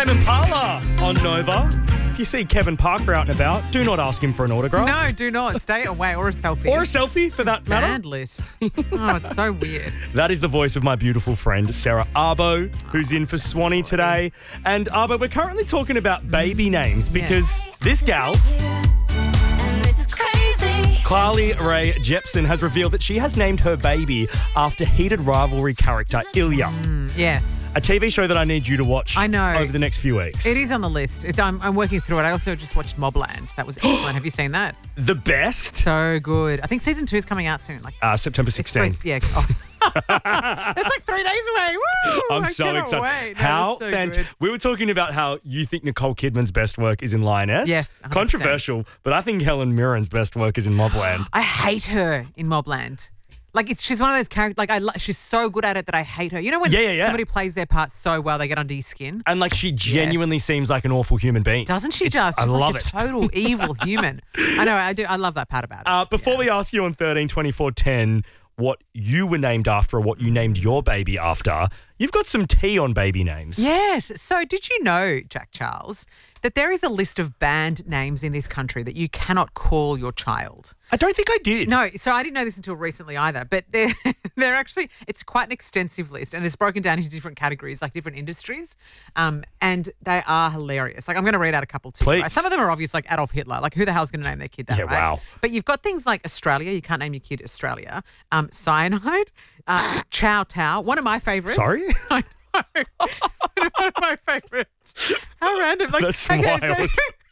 Tame Impala on Nova. If you see Kevin Parker out and about, do not ask him for an autograph. No, do not. Stay away. Or a selfie. Or a selfie, for that matter. Band list. Oh, it's so weird. That is the voice of my beautiful friend, Sarah Arbo, who's in for Swanee today. And Arbo, we're currently talking about baby names because this gal, Carly Rae Jepsen, has revealed that she has named her baby after heated rivalry character Ilya. Yes. A TV show that I need you to watch I know. over the next few weeks. It is on the list. I'm working through it. I also just watched Mobland. That was excellent. Have you seen that? The best? So good. I think season 2 is coming out soon. September 16th. Yeah. Oh. It's like 3 days away. Woo! I'm I so cannot excited. wait. How so fantastic. good. We were talking about how you think Nicole Kidman's best work is in Lioness. Yes, 100%. Controversial, but I think Helen Mirren's best work is in Mobland. I hate her in Mobland. Like, she's one of those characters, she's so good at it that I hate her. You know when somebody plays their part so well, they get under your skin? And like she genuinely seems like an awful human being. Doesn't she just? I She's love like it. a total evil human. I know, I do. I love that part about it. Before we ask you on 13 24 10 what you were named after or what you named your baby after, you've got some tea on baby names. Yes. So did you know, Jack Charles, that there is a list of banned names in this country that you cannot call your child? I don't think I did. No, so I didn't know this until recently either, but they're actually, it's quite an extensive list and it's broken down into different categories, like different industries, and they are hilarious. Like, I'm going to read out a couple too. Please. Right? Some of them are obvious, like Adolf Hitler. Like, who the hell's going to name their kid that, Yeah, right? wow. But you've got things like Australia. You can't name your kid Australia. Cyanide, Chow Tao, one of my favourites. Sorry? I know. One of my favourites. How random. Like, That's okay, wild.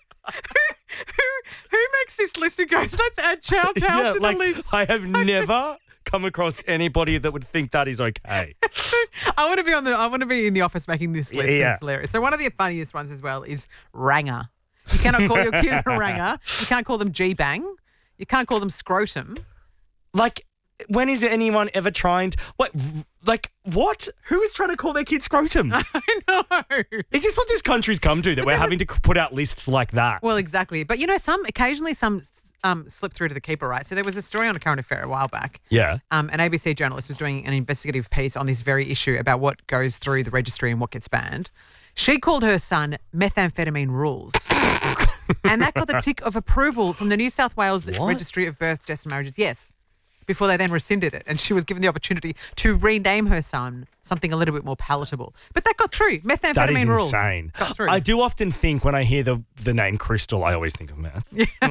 Who makes this list and goes, let's add Chow Tao to the list? I have never come across anybody that would think that is okay. I want to be in the office making this list. Yeah. It's hilarious. So one of the funniest ones as well is Ranger. You cannot call your kid a Ranger. You can't call them G-Bang. You can't call them Scrotum. Like, when is anyone ever trying to... Wait, like, what? Who is trying to call their kid scrotum? I know. Is this what this country's come to, that we're having to put out lists like that? Well, exactly. But, you know, occasionally some slip through to the keeper, right? So there was a story on a current affair a while back. Yeah. An ABC journalist was doing an investigative piece on this very issue about what goes through the registry and what gets banned. She called her son Methamphetamine Rules. And that got the tick of approval from the New South Wales Registry of Births, Deaths and Marriages. Yes. Before they then rescinded it. And she was given the opportunity to rename her son something a little bit more palatable. But that got through. Methamphetamine That is Rules. insane. Got through. I do often think when I hear the name Crystal, I always think of meth.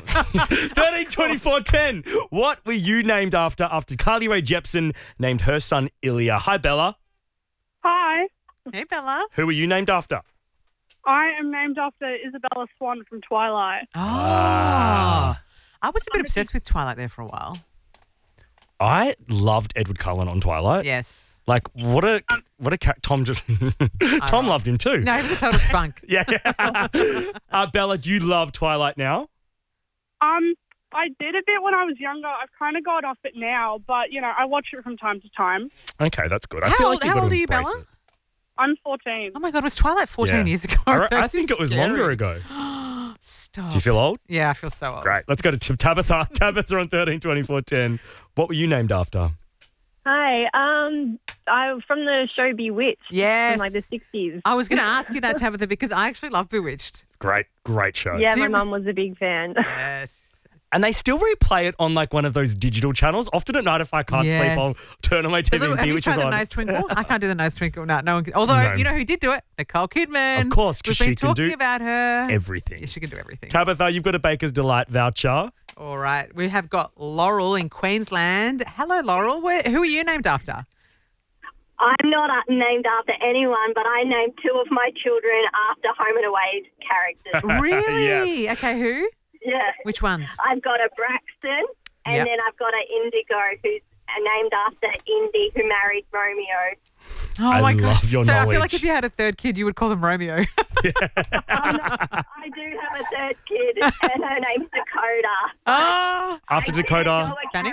13 24 10. What were you named after Carly Rae Jepsen named her son Ilya? Hi, Bella. Hi, Hey, Bella. Who were you named after? I am named after Isabella Swan from Twilight. Oh. I was a bit obsessed with Twilight there for a while. I loved Edward Cullen on Twilight. Yes. Like, what a Tom just Tom loved him too. No, he was a total spunk. Yeah. Bella, do you love Twilight now? I did a bit when I was younger. I've kind of got off it now, but, you know, I watch it from time to time. Okay, that's good. I How feel old- like you've how got old to are you, embrace Bella? it. I'm 14. Oh, my God. Was Twilight 14 years ago? I think it was Scary. longer ago. Stop. Do you feel old? Yeah, I feel so old. Great. Let's go to Tabitha. Tabitha on 13 24 10. What were you named after? Hi, I'm from the show Bewitched. Yes. From like the 60s. I was going to ask you that, Tabitha, because I actually love Bewitched. Great show. Yeah, Do my you- mum was a big fan. Yes. And they still replay it on like one of those digital channels. Often at night, if I can't Yes. sleep, I'll turn on my TV and Have you Bewitched is tried the on. nose twinkle? I can't do the nose twinkle. No one can. Although, No. you know who did do it? Nicole Kidman. Of course, 'cause We've been she can talking do about her. Everything. Yeah, she can do everything. Tabitha, you've got a Baker's Delight voucher. All right. We have got Laurel in Queensland. Hello, Laurel. Who are you named after? I'm not named after anyone, but I named two of my children after Home and Away characters. Really? Yes. Okay, who? Yeah. Which ones? I've got a Braxton, and Yep. then I've got an Indigo who's named after Indy, who married Romeo. Oh, I my God. love your so I feel knowledge. like if you had a third kid, you would call them Romeo. I do have a third kid, and her name's Dakota. Oh. After Dakota. Fanning?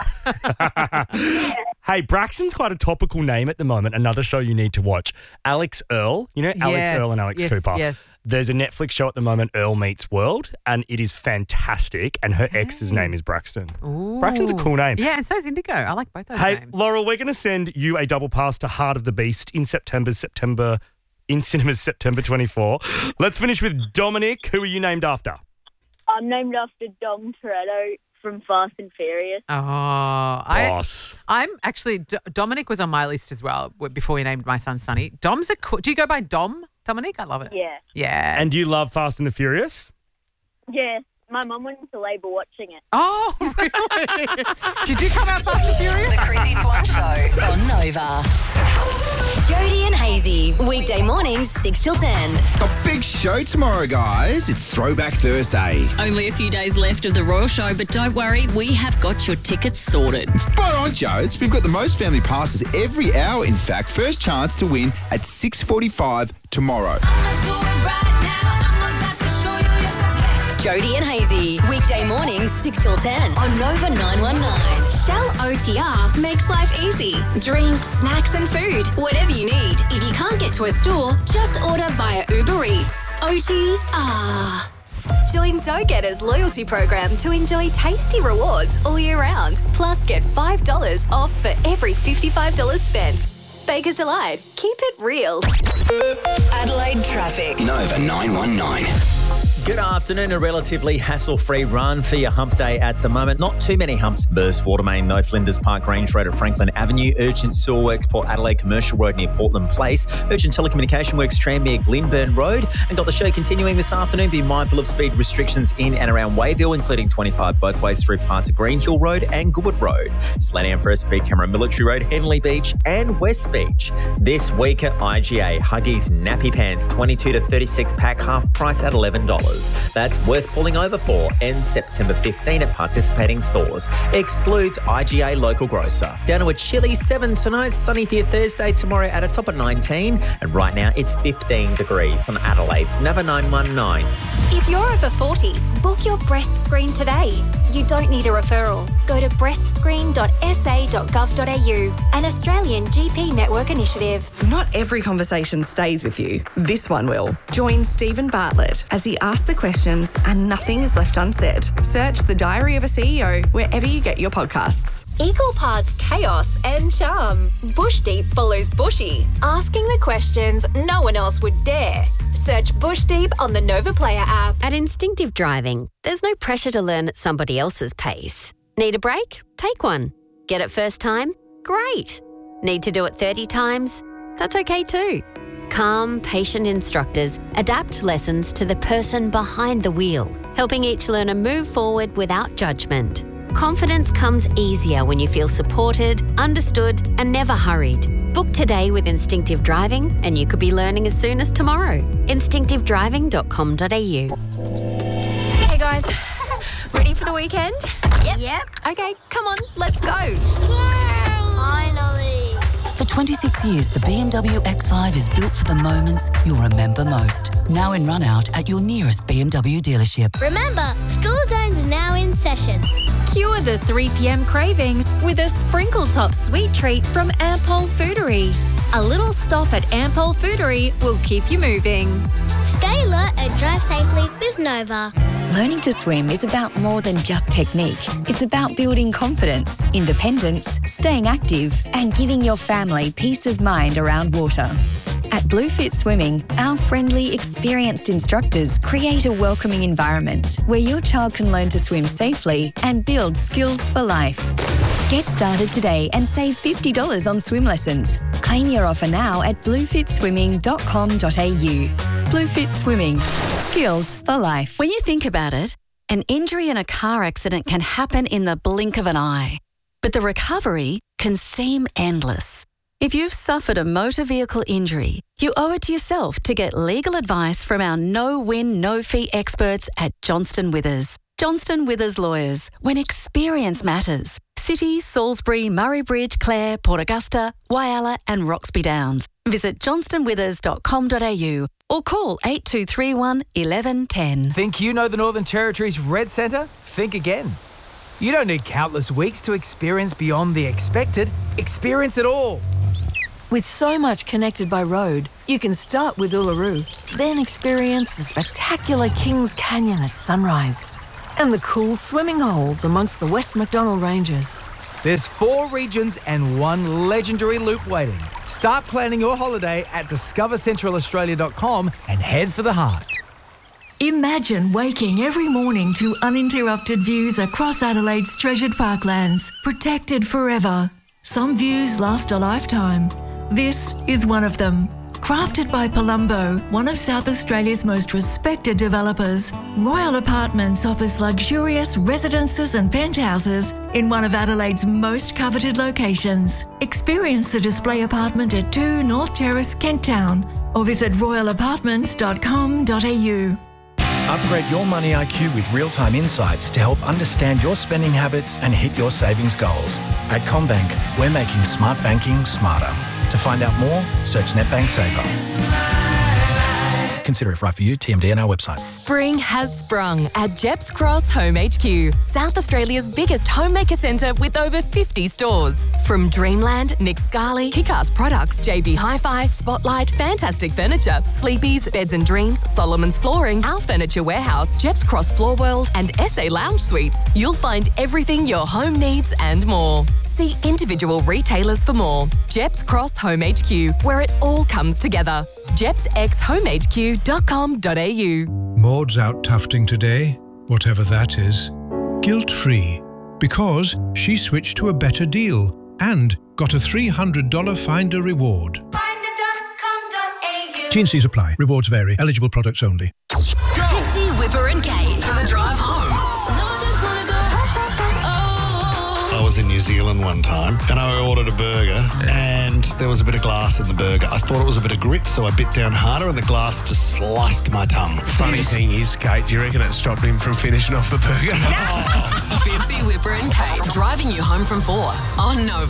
Yeah. Hey, Braxton's quite a topical name at the moment. Another show you need to watch. Alex Earl. You know Alex Yes, Earl and Alex yes, Cooper? yes. There's a Netflix show at the moment, Earl Meets World, and it is fantastic. And her ex's name is Braxton. Ooh. Braxton's a cool name. Yeah, and so is Indigo. I like both those Hey, names. Laurel, we're going to send you a double pass to Heart of the Beast in September in cinemas September 24. Let's finish with Dominic. Who are you named after? I'm named after Dom Toretto from Fast and Furious. Boss. I'm actually, Dominic was on my list as well before we named my son Sonny. Dom's do you go by Dom, Dominic? I love it. Yeah. Yeah. And do you love Fast and the Furious? Yeah. My mum went into labour watching it. Oh, really? Did you come out Fast and Furious? The Chrissy Swan Show on Nova. Jody and Hazy, weekday mornings 6 till 10. A big show tomorrow, guys. It's Throwback Thursday. Only a few days left of the Royal Show, but don't worry, we have got your tickets sorted. Spot on, Jodes. We've got the most family passes every hour, in fact. First chance to win at 6:45 tomorrow. Jody and Hazy, weekday mornings 6 till 10 on Nova 919. Shell OTR makes life easy. Drinks, snacks and food, whatever you need. If you can't get to a store, just order via Uber Eats. OTR. Join Go-Getter's loyalty program to enjoy tasty rewards all year round. Plus, get $5 off for every $55 spent. Baker's Delight. Keep it real. Adelaide traffic. Nova 919. Good afternoon. A relatively hassle-free run for your hump day at the moment. Not too many humps. Burst water main, though. Flinders Park Range Road at Franklin Avenue. Urgent sewer works, Port Adelaide Commercial Road near Portland Place. Urgent telecommunication works, Tranmere Glenburn Road. And got the show continuing this afternoon. Be mindful of speed restrictions in and around Wayville, including 25 both ways through parts of Greenhill Road and Goodwood Road. Slow down for a speed camera, Military Road, Henley Beach and West Beach. This week at IGA, Huggies Nappy Pants, 22 to 36 pack, half price at $11. That's worth pulling over for. Ends September 15 at participating stores. Excludes IGA local grocer. Down to a chilly 7 tonight. Sunny for your Thursday tomorrow at a top of 19. And right now it's 15 degrees on Adelaide's Nova 919. If you're over 40, book your breast screen today. You don't need a referral. Go to breastscreen.sa.gov.au, an Australian GP network initiative. Not every conversation stays with you. This one will. Join Stephen Bartlett as he asks the questions and nothing is left unsaid. Search The Diary of a CEO wherever you get your podcasts. Equal parts chaos and charm. Bush Deep follows Bushy, asking the questions no one else would dare. Search Bush Deep on the Nova Player app. At Instinctive Driving, there's no pressure to learn at somebody else's pace. Need a break? Take one. Get it first time? Great. Need to do it 30 times? That's okay too. Calm, patient instructors adapt lessons to the person behind the wheel, helping each learner move forward without judgment. Confidence comes easier when you feel supported, understood, and never hurried. Book today with Instinctive Driving and you could be learning as soon as tomorrow. instinctivedriving.com.au. Hey guys, ready for the weekend? Yep. Okay, come on, let's go. Yay! Finally. For 26 years, the BMW X5 is built for the moments you'll remember most. Now in run-out at your nearest BMW dealership. Remember, school zones are now in session. Cure the 3 p.m. cravings with a sprinkle top sweet treat from Ampol Foodery. A little stop at Ampol Foodery will keep you moving. Stay alert and drive safely with Nova. Learning to swim is about more than just technique. It's about building confidence, independence, staying active, and giving your family peace of mind around water. At Bluefit Swimming, our friendly, experienced instructors create a welcoming environment where your child can learn to swim safely and build skills for life. Get started today and save $50 on swim lessons. Claim your offer now at bluefitswimming.com.au. Bluefit Swimming. Skills for life. When you think about it, an injury in a car accident can happen in the blink of an eye, but the recovery can seem endless. If you've suffered a motor vehicle injury, you owe it to yourself to get legal advice from our no-win, no-fee experts at Johnston Withers. Johnston Withers Lawyers, when experience matters. City, Salisbury, Murray Bridge, Clare, Port Augusta, Whyalla and Roxby Downs. Visit johnstonwithers.com.au or call 8231 1110. Think you know the Northern Territory's Red Centre? Think again. You don't need countless weeks to experience beyond the expected. Experience it all. With so much connected by road, you can start with Uluru, then experience the spectacular Kings Canyon at sunrise and the cool swimming holes amongst the West Macdonnell Ranges. There's 4 regions and 1 legendary loop waiting. Start planning your holiday at discovercentralaustralia.com and head for the heart. Imagine waking every morning to uninterrupted views across Adelaide's treasured parklands, protected forever. Some views last a lifetime. This is one of them. Crafted by Palumbo, one of South Australia's most respected developers, Royal Apartments offers luxurious residences and penthouses in one of Adelaide's most coveted locations. Experience the display apartment at 2 North Terrace, Kent Town, or visit royalapartments.com.au. Upgrade your money IQ with real-time insights to help understand your spending habits and hit your savings goals. At CommBank, we're making smart banking smarter. To find out more, search NetBank Saver. Consider if right for you. TMD on our website. Spring has sprung at Jeps Cross Home HQ, South Australia's biggest homemaker centre with over 50 stores. From Dreamland, Nick Scali, Kick-Ass Products, JB Hi-Fi, Spotlight, Fantastic Furniture, Sleepy's, Beds and Dreams, Solomon's Flooring, Our Furniture Warehouse, Jeps Cross Floor World and SA Lounge Suites. You'll find everything your home needs and more. See individual retailers for more. Jeps Cross Home HQ, where it all comes together. jepsxhomehq.com.au. Maud's out tufting today, whatever that is, guilt-free, because she switched to a better deal and got a $300 Finder reward. T&Cs apply. Rewards vary. Eligible products only. Fitzy, Whipper and Kate for the drive home. I was in New Zealand one time and I ordered a burger and there was a bit of glass in the burger. I thought it was a bit of grit, so I bit down harder and the glass just sliced my tongue. Funny thing is, Kate, do you reckon it stopped him from finishing off the burger? Fitzy, Whipper and Kate driving you home from 4 on Nova.